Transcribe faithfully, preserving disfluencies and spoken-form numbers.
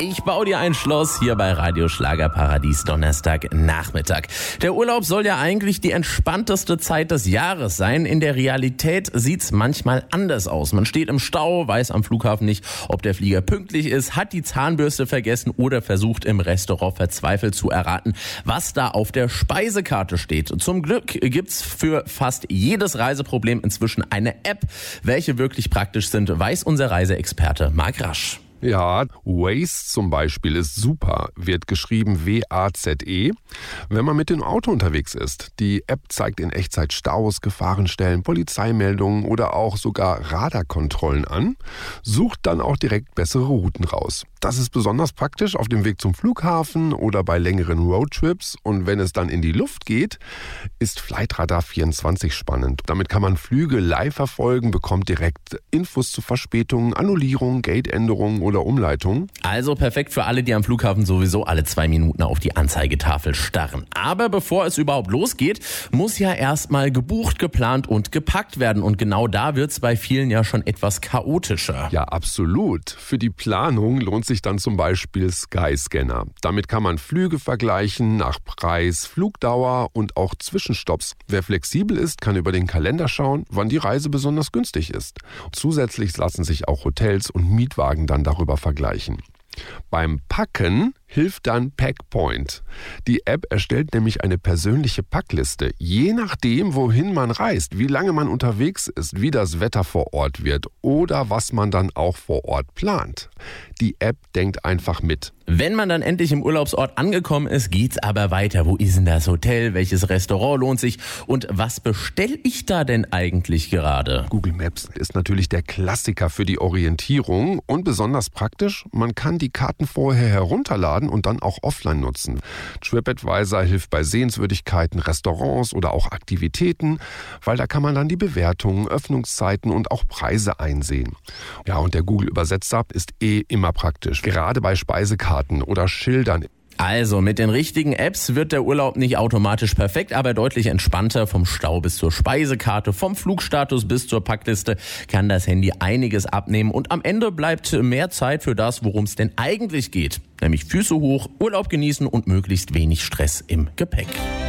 Ich baue dir ein Schloss hier bei Radio Schlagerparadies Donnerstagnachmittag. Der Urlaub soll ja eigentlich die entspannteste Zeit des Jahres sein. In der Realität sieht's manchmal anders aus. Man steht im Stau, weiß am Flughafen nicht, ob der Flieger pünktlich ist, hat die Zahnbürste vergessen oder versucht im Restaurant verzweifelt zu erraten, was da auf der Speisekarte steht. Zum Glück gibt's für fast jedes Reiseproblem inzwischen eine App. Welche wirklich praktisch sind, weiß unser Reiseexperte Marc Rasch. Ja, Waze zum Beispiel ist super, wird geschrieben W A Z E, wenn man mit dem Auto unterwegs ist. Die App zeigt in Echtzeit Staus, Gefahrenstellen, Polizeimeldungen oder auch sogar Radarkontrollen an, sucht dann auch direkt bessere Routen raus. Das ist besonders praktisch auf dem Weg zum Flughafen oder bei längeren Roadtrips. Und wenn es dann in die Luft geht, ist Flightradar vierundzwanzig spannend. Damit kann man Flüge live verfolgen, bekommt direkt Infos zu Verspätungen, Annullierungen, Gateänderungen oder Umleitungen. Also perfekt für alle, die am Flughafen sowieso alle zwei Minuten auf die Anzeigetafel starren. Aber bevor es überhaupt losgeht, muss ja erstmal gebucht, geplant und gepackt werden. Und genau da wird's bei vielen ja schon etwas chaotischer. Ja, absolut. Für die Planung lohnt sich dann zum Beispiel Skyscanner. Damit kann man Flüge vergleichen nach Preis, Flugdauer und auch Zwischenstopps. Wer flexibel ist, kann über den Kalender schauen, wann die Reise besonders günstig ist. Zusätzlich lassen sich auch Hotels und Mietwagen dann darüber vergleichen. Beim Packen hilft dann Packpoint. Die App erstellt nämlich eine persönliche Packliste, je nachdem, wohin man reist, wie lange man unterwegs ist, wie das Wetter vor Ort wird oder was man dann auch vor Ort plant. Die App denkt einfach mit. Wenn man dann endlich im Urlaubsort angekommen ist, geht's aber weiter. Wo ist denn das Hotel? Welches Restaurant lohnt sich? Und was bestelle ich da denn eigentlich gerade? Google Maps ist natürlich der Klassiker für die Orientierung und besonders praktisch, man kann die Karten vorher herunterladen und dann auch offline nutzen. TripAdvisor hilft bei Sehenswürdigkeiten, Restaurants oder auch Aktivitäten, weil da kann man dann die Bewertungen, Öffnungszeiten und auch Preise einsehen. Ja, und der Google-Übersetzer ist eh immer praktisch, gerade bei Speisekarten oder Schildern. Also mit den richtigen Apps wird der Urlaub nicht automatisch perfekt, aber deutlich entspannter. Vom Stau bis zur Speisekarte, vom Flugstatus bis zur Packliste kann das Handy einiges abnehmen. Und am Ende bleibt mehr Zeit für das, worum es denn eigentlich geht. Nämlich Füße hoch, Urlaub genießen und möglichst wenig Stress im Gepäck.